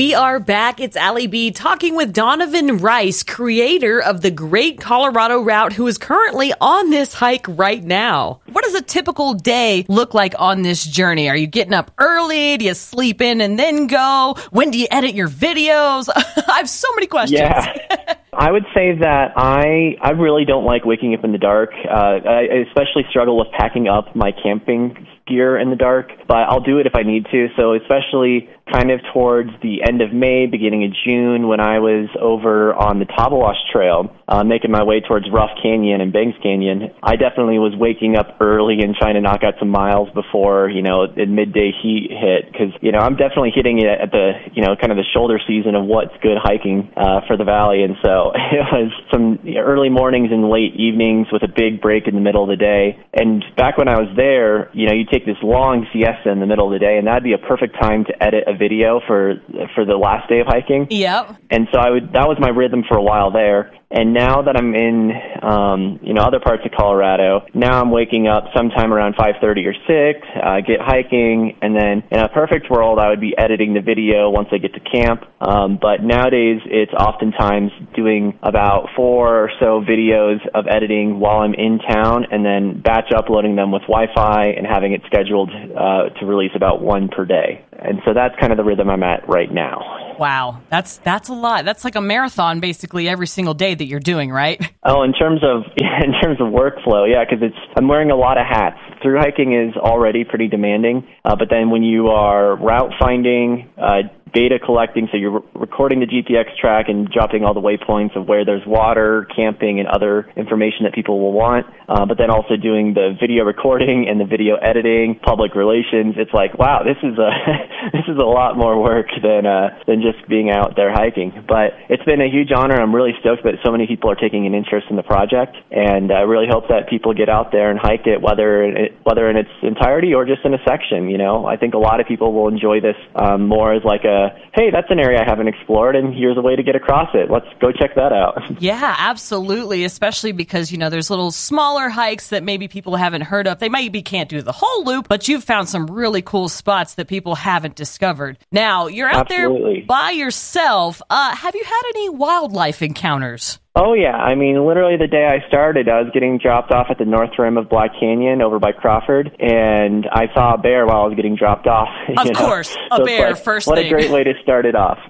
We are back. It's Allie B talking with Donovan Rice, creator of the Great Colorado Route, who is currently on this hike right now. What does a typical day look like on this journey? Are you getting up early? Do you sleep in and then go? When do you edit your videos? I have so many questions. Yeah. I would say that I really don't like waking up in the dark. I especially struggle with packing up my camping gear in the dark, but I'll do it if I need to. So especially kind of towards the end of May, beginning of June, when I was over on the Tabawash Trail, making my way towards Rough Canyon and Banks Canyon, I definitely was waking up early and trying to knock out some miles before, the midday heat hit, because, I'm definitely hitting it at the, kind of the shoulder season of what's good hiking for the valley. And so it was some early mornings and late evenings with a big break in the middle of the day. And back when I was there, you take this long siesta in the middle of the day, and that'd be a perfect time to edit a video for the last day of hiking. Yep. And so that was my rhythm for a while there. And now that I'm in, other parts of Colorado, now I'm waking up sometime around 5:30 or 6, get hiking, and then in a perfect world, I would be editing the video once I get to camp. But nowadays, it's oftentimes doing about 4 or so videos of editing while I'm in town, and then batch uploading them with Wi-Fi and having it scheduled to release about 1 per day. And so that's kind of the rhythm I'm at right now. Wow, that's a lot. That's like a marathon basically every single day that you're doing, right? Oh, in terms of workflow, yeah, because I'm wearing a lot of hats. Through hiking is already pretty demanding, but then when you are route finding, data collecting, so you're recording the GPX track and dropping all the waypoints of where there's water, camping, and other information that people will want, but then also doing the video recording and the video editing, public relations. It's like, wow, this is a lot more work than just being out there hiking. But it's been a huge honor. I'm really stoked that so many people are taking an interest in the project, and I really hope that people get out there and hike it, whether in its entirety or just in a section. I think a lot of people will enjoy this more as like hey, that's an area I haven't explored, and here's a way to get across it. Let's go check that out. Yeah, absolutely, especially because, there's little smaller hikes that maybe people haven't heard of. They maybe can't do the whole loop, but you've found some really cool spots that people haven't discovered. Now, you're out Absolutely. There by yourself. Have you had any wildlife encounters? Oh, yeah. I mean, literally the day I started, I was getting dropped off at the north rim of Black Canyon over by Crawford, and I saw a bear while I was getting dropped off. Of course, a bear, first thing. What a great way to start it off.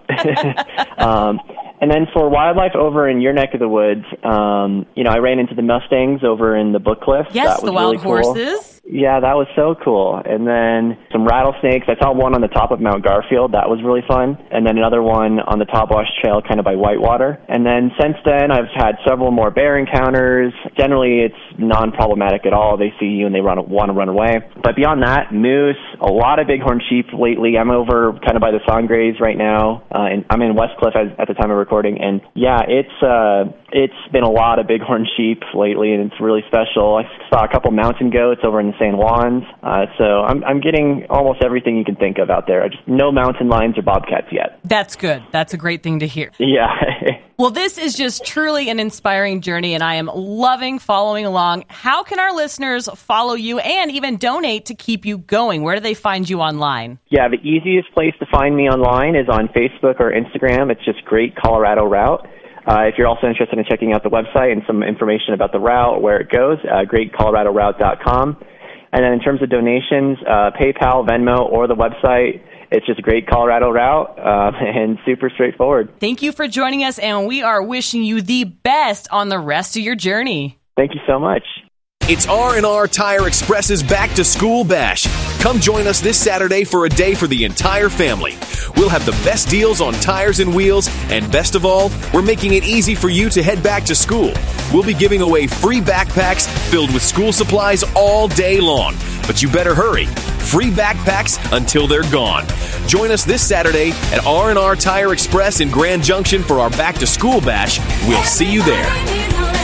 And then for wildlife over in your neck of the woods, I ran into the Mustangs over in the Book Cliff. Yes, that was the wild really cool. horses. Yeah, that was so cool. And then some rattlesnakes. I saw one on the top of Mount Garfield. That was really fun. And then another one on the Tabawash Trail kind of by Whitewater. And then since then, I've had several more bear encounters. Generally, it's non-problematic at all. They see you and they want to run away. But beyond that, moose, a lot of bighorn sheep lately. I'm over kind of by the Sangres right now. And I'm in West Cliff at the time of recording. And yeah, it's been a lot of bighorn sheep lately, and it's really special. I saw a couple mountain goats over in the San Juans. So I'm getting almost everything you can think of out there. Just no mountain lions or bobcats yet. That's good. That's a great thing to hear. Yeah. Well, this is just truly an inspiring journey, and I am loving following along. How can our listeners follow you and even donate to keep you going? Where do they find you online? Yeah, the easiest place to find me online is on Facebook or Instagram. It's just Great Colorado Route. If you're also interested in checking out the website and some information about the route, where it goes, greatcoloradoroute.com. And then in terms of donations, PayPal, Venmo, or the website, it's just a Great Colorado Route and super straightforward. Thank you for joining us, and we are wishing you the best on the rest of your journey. Thank you so much. It's R&R Tire Express's Back to School Bash. Come join us this Saturday for a day for the entire family. We'll have the best deals on tires and wheels, and best of all, we're making it easy for you to head back to school. We'll be giving away free backpacks filled with school supplies all day long. But you better hurry. Free backpacks until they're gone. Join us this Saturday at R&R Tire Express in Grand Junction for our Back to School Bash. We'll see you there.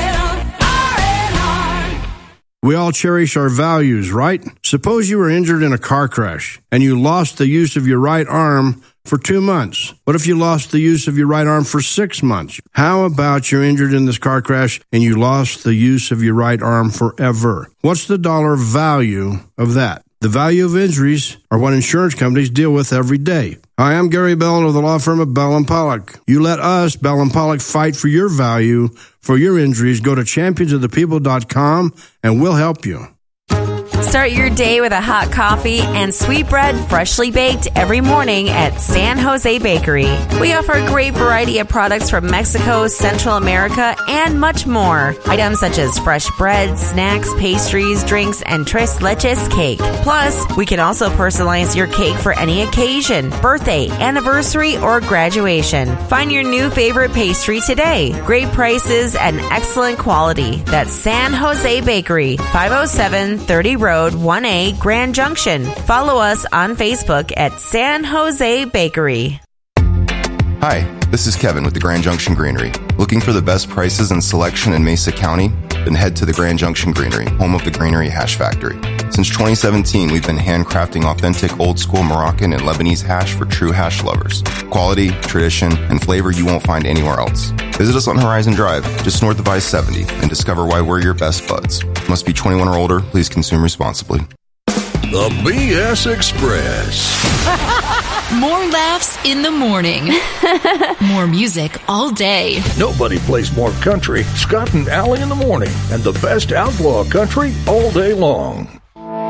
We all cherish our values, right? Suppose you were injured in a car crash and you lost the use of your right arm for 2 months. What if you lost the use of your right arm for 6 months? How about you're injured in this car crash and you lost the use of your right arm forever? What's the dollar value of that? The value of injuries are what insurance companies deal with every day. Hi, I'm Gary Bell of the law firm of Bell & Pollock. You let us, Bell & Pollock, fight for your value, for your injuries. Go to championsofthepeople.com and we'll help you. Start your day with a hot coffee and sweet bread freshly baked every morning at San Jose Bakery. We offer a great variety of products from Mexico, Central America, and much more. Items such as fresh bread, snacks, pastries, drinks, and tres leches cake. Plus, we can also personalize your cake for any occasion, birthday, anniversary, or graduation. Find your new favorite pastry today. Great prices and excellent quality. That's San Jose Bakery, 507 30 Road 1A, Grand Junction. Follow us on Facebook at San Jose Bakery. Hi, this is Kevin with the Grand Junction Greenery. Looking for the best prices and selection in Mesa County? Then head to the Grand Junction Greenery, home of the Greenery Hash Factory. Since 2017, we've been handcrafting authentic old-school Moroccan and Lebanese hash for true hash lovers. Quality, tradition, and flavor you won't find anywhere else. Visit us on Horizon Drive, just north of I-70, and discover why we're your best buds. Must be 21 or older. Please consume responsibly. The BS Express. More laughs in the morning. More music all day. Nobody plays more country. Scott and Allie in the morning. And the best outlaw country all day long.